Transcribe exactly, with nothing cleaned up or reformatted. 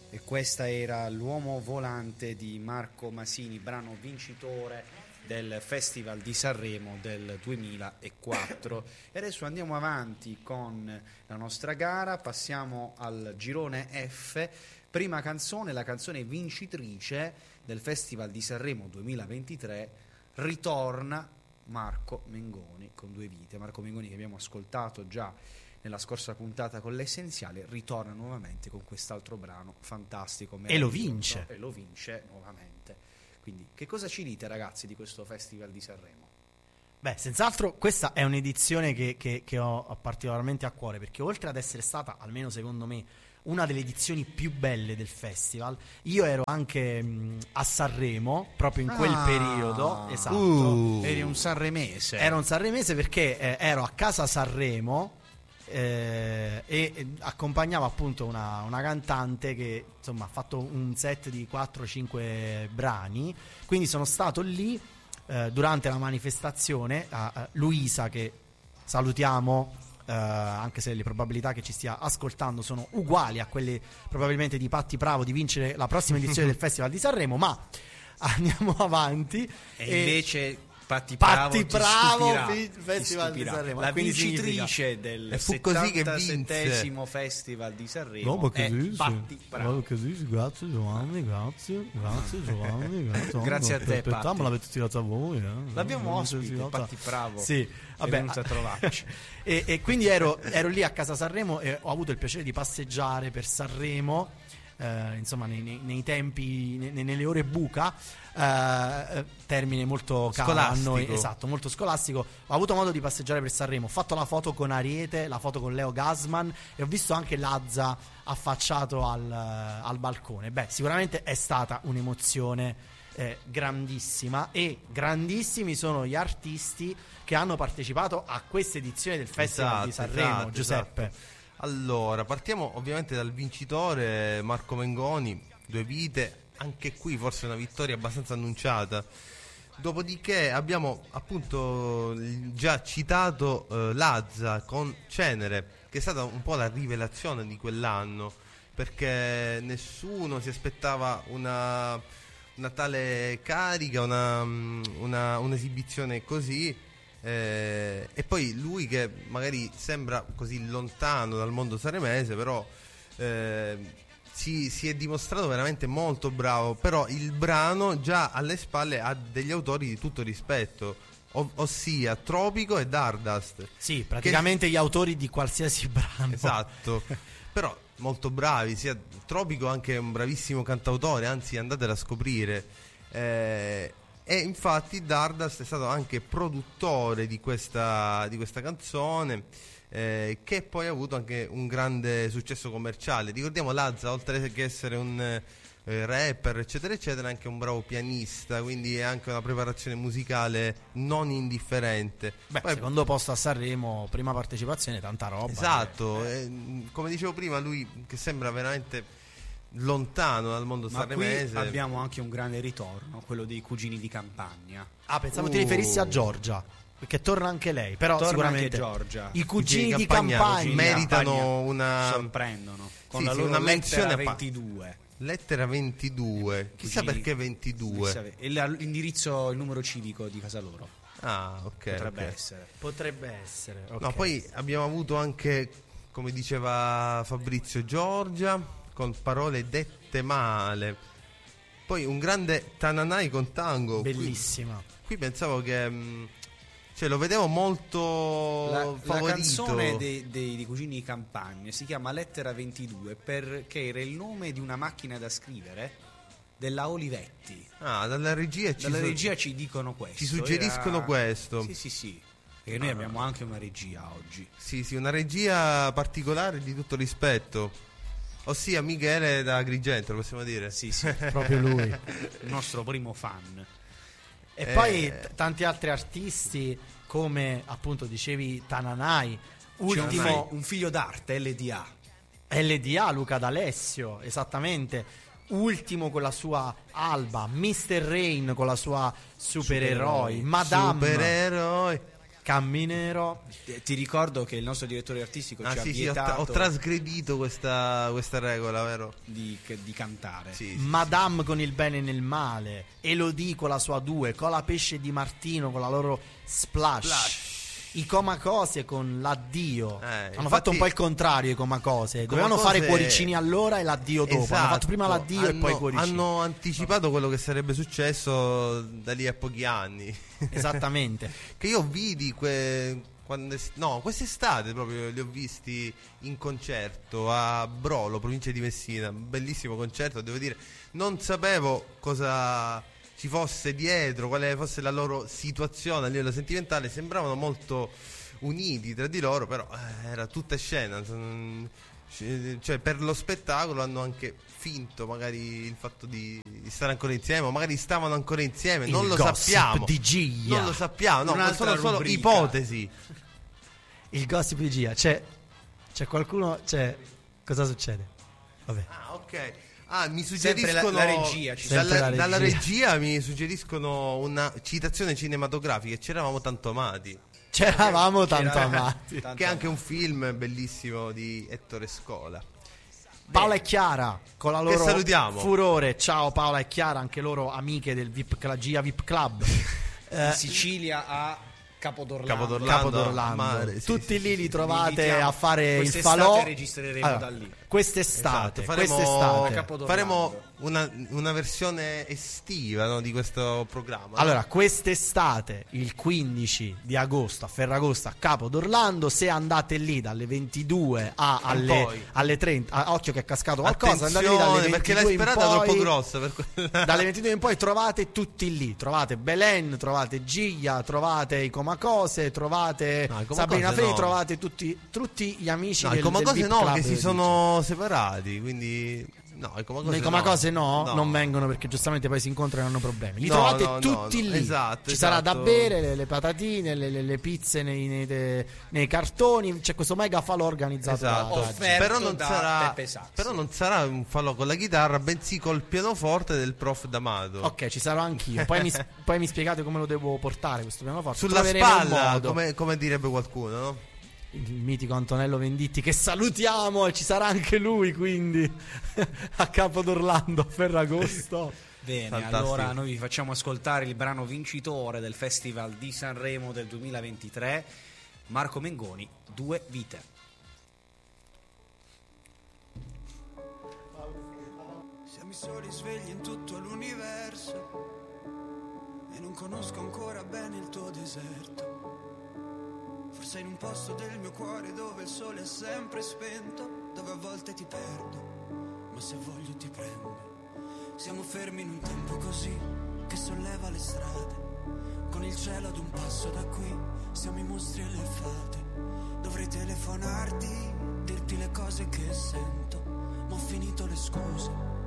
E questa era L'uomo volante di Marco Masini, brano vincitore del Festival di Sanremo del duemilaquattro. E adesso andiamo avanti con la nostra gara, passiamo al girone F. Prima canzone, la canzone vincitrice del Festival di Sanremo duemilaventitré, ritorna Marco Mengoni con Due vite. Marco Mengoni, che abbiamo ascoltato già nella scorsa puntata con l'Essenziale, ritorna nuovamente con quest'altro brano fantastico e lo vince e lo vince nuovamente. Quindi che cosa ci dite, ragazzi, di questo Festival di Sanremo? Beh, senz'altro questa è un'edizione che, che, che ho particolarmente a cuore, perché oltre ad essere stata, almeno secondo me, una delle edizioni più belle del festival, io ero anche mh, a Sanremo proprio in quel ah, periodo. Esatto. Uh, eri un sanremese. Ero un sanremese perché eh, ero a casa Sanremo eh, e, e accompagnavo appunto una, una cantante che insomma ha fatto un set di quattro cinque brani, quindi sono stato lì eh, durante la manifestazione. a, a Luisa, che salutiamo, eh, anche se le probabilità che ci stia ascoltando sono uguali a quelle probabilmente di Patti Bravo di vincere la prossima edizione del Festival di Sanremo, ma andiamo avanti. E, e invece Patti Bravo, Patti Bravo stupirà, Festival di Sanremo, la quindi vincitrice del settantasettesimo Festival di Sanremo. No, è sì, Patti Bravo. Sì, grazie Giovanni, grazie, grazie Giovanni, grazie, grazie a te, Patti. Me l'avete tirata a voi, eh? L'abbiamo ospite, Patti Bravo. Sì, vabbè, è venuto a trovarci. e, e quindi ero, ero lì a casa Sanremo e ho avuto il piacere di passeggiare per Sanremo. Uh, insomma nei, nei, nei tempi ne, nelle ore buca, uh, termine molto caro a noi, esatto, molto scolastico. Ho avuto modo di passeggiare per Sanremo, ho fatto la foto con Ariete, la foto con Leo Gassman e ho visto anche Lazza affacciato al, al balcone. Beh, sicuramente è stata un'emozione eh, grandissima, e grandissimi sono gli artisti che hanno partecipato a questa edizione del Festival esatto, di Sanremo. esatto, Giuseppe, esatto. Allora, partiamo ovviamente dal vincitore Marco Mengoni, Due vite, anche qui forse una vittoria abbastanza annunciata. Dopodiché abbiamo appunto già citato eh, Lazza con Cenere, che è stata un po' la rivelazione di quell'anno, perché nessuno si aspettava una, una tale carica, una, una, un'esibizione così. Eh, e poi lui, che magari sembra così lontano dal mondo sanremese, però eh, si, si è dimostrato veramente molto bravo. Però il brano già alle spalle ha degli autori di tutto rispetto, ov- ossia Tropico e Dardust. Sì, praticamente che... gli autori di qualsiasi brano. Esatto. Però molto bravi, sia Tropico anche un bravissimo cantautore, anzi andatelo a scoprire. eh, E infatti Dardust è stato anche produttore di questa, di questa canzone, eh, che poi ha avuto anche un grande successo commerciale. Ricordiamo Lazza, oltre che essere un eh, rapper eccetera eccetera, è anche un bravo pianista, quindi è anche una preparazione musicale non indifferente. Beh, poi, secondo posto a Sanremo, prima partecipazione, tanta roba. Esatto, eh. eh, come dicevo prima, lui che sembra veramente lontano dal mondo ma sanremese. Qui abbiamo anche un grande ritorno, quello dei Cugini di Campagna. Ah, pensavo uh. ti riferissi a Giorgia, perché torna anche lei, però torna sicuramente anche Giorgia. I Cugini di Campagna, Campagna meritano Campagna una sorprendono con sì, la sì, loro una lettera menzione pa- ventidue. Lettera ventidue. Chissà Cugini, perché ventidue. chissà, e la- l'indirizzo, il numero civico di casa loro. Ah, ok. Potrebbe ok. essere. potrebbe essere. No, ok. poi abbiamo avuto anche, come diceva Fabrizio, Giorgia con Parole dette male. Poi un grande Tananai con Tango. Bellissima. Qui, qui pensavo che mh, cioè lo vedevo molto La, la favorito. canzone dei, dei, dei Cugini di Campagna si chiama Lettera ventidue perché era il nome di una macchina da scrivere della Olivetti. Ah, dalla regia ci, Dalla su- regia ci dicono questo. ci suggeriscono Era... questo. Sì, sì, sì. Perché noi Ah. abbiamo anche una regia oggi. Sì, sì, una regia particolare di tutto rispetto. Ossia Michele da Agrigento, lo possiamo dire? Sì, sì. Proprio lui. Il nostro primo fan. E Eh. poi t- tanti altri artisti, come appunto dicevi Tananai, ultimo Un figlio d'arte, L D A. L D A, Luca D'Alessio, esattamente. Ultimo con la sua Alba, mister Rain con la sua Supereroi, Supereroi. Madame, Supereroi. Camminero. Eh, Ti ricordo che il nostro direttore artistico Ah ci sì, ha sì, ho, tra- vietato ho trasgredito questa, questa regola, vero? di, di cantare. Sì, sì, Madame con il bene nel male, Elodie con la sua due, Cola Pesce di Martino con la loro Splash, Splash. i Comacose con l'addio. Eh, Hanno infatti- fatto un po' il contrario i Comacose, dovevano Comacose- fare cuoricini all'ora e l'addio dopo. Esatto. Hanno fatto prima l'addio hanno, e poi i cuoricini. hanno anticipato quello che sarebbe successo da lì a pochi anni. Esattamente. Che io vidi que- quando es- no, quest'estate proprio li ho visti in concerto a Brolo, provincia di Messina. Bellissimo concerto, devo dire. Non sapevo cosa ci fosse dietro, quale fosse la loro situazione a livello sentimentale. Sembravano molto uniti tra di loro, però eh, era tutta scena. Son- Cioè, per lo spettacolo hanno anche finto magari il fatto di, di stare ancora insieme, o magari stavano ancora insieme, Il non lo gossip sappiamo. di Gia. Non lo sappiamo, no, ma Un'altra sono solo rubrica. ipotesi. Il gossip di Gia. C'è, c'è qualcuno. C'è. Cosa succede? Vabbè. Ah, ok. Ah, mi Sempre suggeriscono la- la regia ci dalla, Sempre la dalla regia. regia mi suggeriscono una citazione cinematografica. Ci eravamo tanto amati. C'eravamo tanto C'era- amati. tanto Che è anche un film bellissimo di Ettore Scola. Paola e Chiara con la Che loro salutiamo. furore. Ciao Paola e Chiara, anche loro amiche del V I P, la Gia V I P Club. In Eh, Sicilia a Capodorlando. Capodorlando. Capo d'Orlando. Mare, sì, Tutti sì, lì sì, li sì. trovate Vi invitiamo. a fare il Quest'estate falò. registreremo Allora, da lì. Quest'estate, Esatto, faremo, quest'estate. Capodorlando. faremo una, una versione estiva, no, di questo programma. Allora, quest'estate, il quindici di agosto a Ferragosto a Capo d'Orlando, se andate lì dalle ventidue a alle, poi. alle trenta, ah, occhio che è cascato qualcosa, andate lì dalle Attenzione, perché l'hai ventidue in sperata poi, troppo grossa per quella- dalle ventidue in poi trovate tutti lì, trovate Belen, trovate Giglia, trovate i Comacose, trovate No, i Comacose Sabrina Frey, no. trovate tutti, tutti gli amici No, del, i Comacose del V I P no, Club che si di sono separati, quindi no, i Comacose Nei Comacose no, no. non vengono perché giustamente poi si incontrano e hanno problemi. Li No, trovate no, no, tutti no, lì. esatto, Ci sarà da esatto. bere, le, le patatine, le, le- le pizze nei, nei- de- nei cartoni. C'è questo mega falò organizzato Esatto, da Offerto però non, da sarà, Peppe Sassi. però non sarà un falò con la chitarra, bensì col pianoforte del prof D'Amato. Ok, ci sarò anch'io. Poi mi, poi mi spiegate come lo devo portare questo pianoforte. Sulla Troveremo un spalla, modo. come, come direbbe qualcuno, no? Il mitico Antonello Venditti, che salutiamo, e ci sarà anche lui quindi a Capo d'Orlando a Ferragosto. Bene, Fantastico. allora noi vi facciamo ascoltare il brano vincitore del Festival di Sanremo del duemilaventitré, Marco Mengoni, Due vite. Siamo i soli svegli in tutto l'universo e non conosco ancora bene il tuo deserto. Forse in un posto del mio cuore dove il sole è sempre spento, dove a volte ti perdo, ma se voglio ti prendo. Siamo fermi in un tempo così che solleva le strade, con il cielo ad un passo da qui, siamo i mostri e le fate. Dovrei telefonarti, dirti le cose che sento, ma ho finito le scuse.